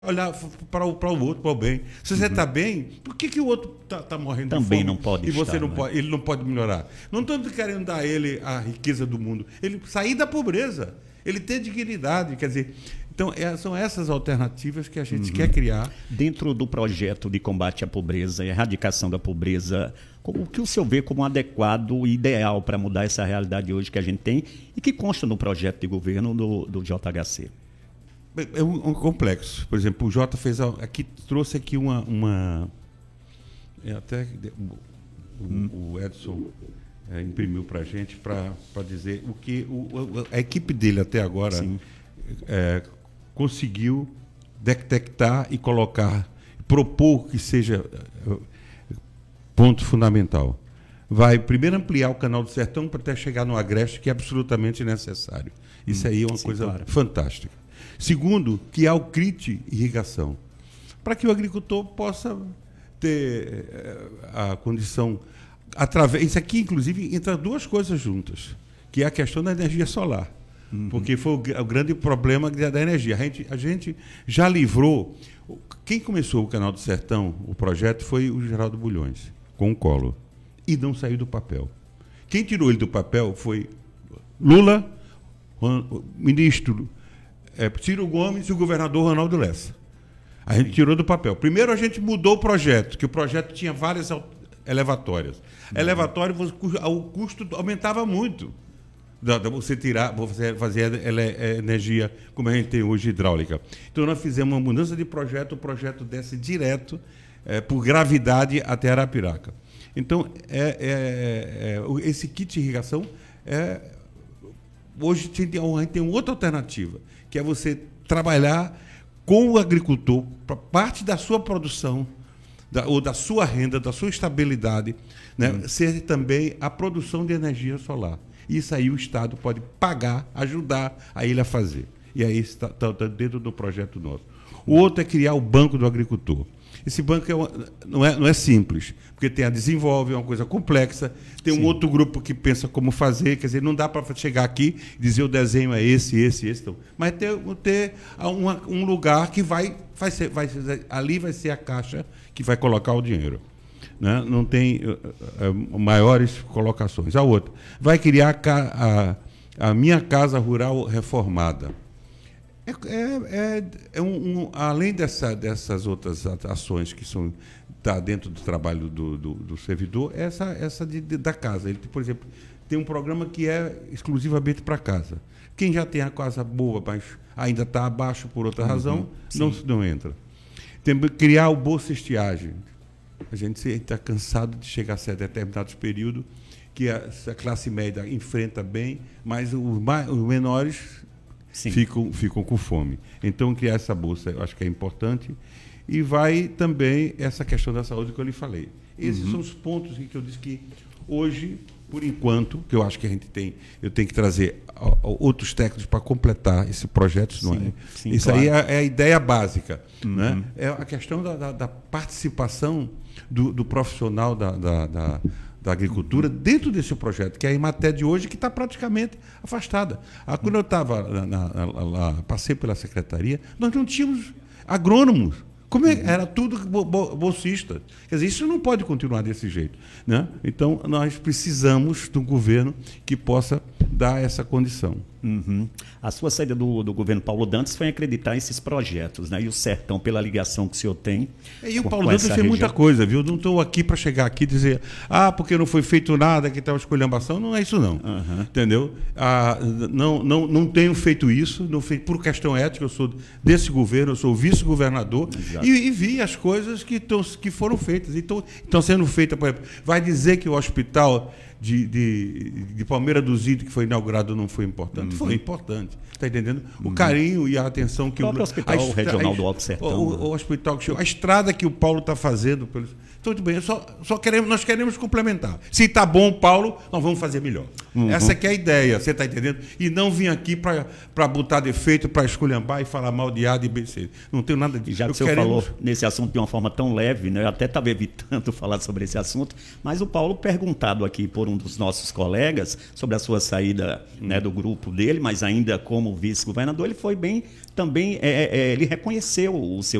olhar para o outro, para o bem. Se você está bem, por que o outro está morrendo Também de fome? não pode e você estar, não né? pode, ele não pode melhorar. Não estamos querendo dar a ele a riqueza do mundo. Ele sair da pobreza, ele ter dignidade. Quer dizer, então são essas alternativas que a gente quer criar. Dentro do projeto de combate à pobreza e erradicação da pobreza, o que o senhor vê como adequado e ideal para mudar essa realidade hoje que a gente tem e que consta no projeto de governo do JHC? É um complexo. Por exemplo, o Jota trouxe aqui até o Edson imprimiu para a gente para dizer o que a equipe dele até agora conseguiu detectar e propor que seja ponto fundamental. Vai primeiro ampliar o Canal do Sertão para até chegar no Agreste, que é absolutamente necessário. Isso aí é uma coisa fantástica. Segundo, criar o CRIT irrigação, para que o agricultor possa ter a condição através. Isso aqui, inclusive, entra duas coisas juntas, que é a questão da energia solar, porque foi o grande problema da energia. A gente já livrou. Quem começou o Canal do Sertão, o projeto, foi o Geraldo Bulhões, com o Collor, e não saiu do papel. Quem tirou ele do papel foi Lula, o ministro Ciro Gomes e o governador Ronaldo Lessa. A gente tirou do papel. Primeiro a gente mudou o projeto, que o projeto tinha várias elevatórias. Elevatório, o custo aumentava muito. Você fazer energia como a gente tem hoje, hidráulica. Então nós fizemos uma mudança de projeto, o projeto desce direto, por gravidade, até Arapiraca. Então, esse kit de irrigação hoje a gente tem outra alternativa, que é você trabalhar com o agricultor para parte da sua produção, ou da sua renda, da sua estabilidade, né, ser também a produção de energia solar. Isso aí o Estado pode pagar, ajudar a ele a fazer. E aí está dentro do projeto nosso. O outro é criar o Banco do Agricultor. Esse banco não é simples, porque tem a Desenvolve, é uma coisa complexa, tem um outro grupo que pensa como fazer, quer dizer, não dá para chegar aqui e dizer o desenho é esse. Então, mas ter um lugar que ali vai ser a caixa que vai colocar o dinheiro. Né? Não tem maiores colocações. A outra, vai criar a Minha Casa Rural Reformada. Além dessas outras ações que está dentro do trabalho do servidor, essa da casa. Ele, por exemplo, tem um programa que é exclusivamente para casa. Quem já tem a casa boa, mas ainda está abaixo por outra razão, não entra. Tem que criar o Bolsa Estiagem. A gente está cansado de chegar a determinados períodos que a classe média enfrenta bem, mas os menores ficam com fome. Então, criar essa bolsa eu acho que é importante. E vai também essa questão da saúde que eu lhe falei. Esses são os pontos que eu disse que hoje, por enquanto, que eu acho que eu tenho que trazer outros técnicos para completar esse projeto. Isso claro. Aí é a ideia básica. Né? É a questão da participação do profissional da agricultura dentro desse projeto, que é a Emater de hoje, que está praticamente afastada. Quando eu estava passei pela secretaria, nós não tínhamos agrônomos. Era tudo bolsista. Quer dizer, isso não pode continuar desse jeito. Né? Então, nós precisamos de um governo que possa dar essa condição. A sua saída do governo Paulo Dantas foi acreditar nesses projetos, né? E o Sertão, pela ligação que o senhor tem. E o Paulo Dantas fez muita coisa, viu? Não estou aqui para chegar aqui e dizer, porque não foi feito nada, que está uma esculhambação. Não é isso, não. Entendeu? Não tenho feito isso, não fiz por questão ética, eu sou desse governo, eu sou vice-governador, e vi as coisas que foram feitas. Estão sendo feitas, por exemplo, vai dizer que o hospital de Palmeira dos Índios, que foi inaugurado, não foi importante? Foi importante. Está entendendo? O carinho e a atenção que o Hospital Regional do Alto Sertão. O hospital que chegou, a estrada que o Paulo está fazendo. Então, muito bem, nós queremos complementar. Se está bom, Paulo, nós vamos fazer melhor. Essa que é a ideia, você está entendendo? E não vir aqui para botar defeito, para esculhambar e falar mal de A, de B, C. Não tenho nada disso. Já que o senhor falou nesse assunto de uma forma tão leve, né? Eu até estava evitando falar sobre esse assunto, mas o Paulo, perguntado aqui por um dos nossos colegas sobre a sua saída, né, do grupo dele, mas ainda como vice-governador, ele foi bem também, ele reconheceu o seu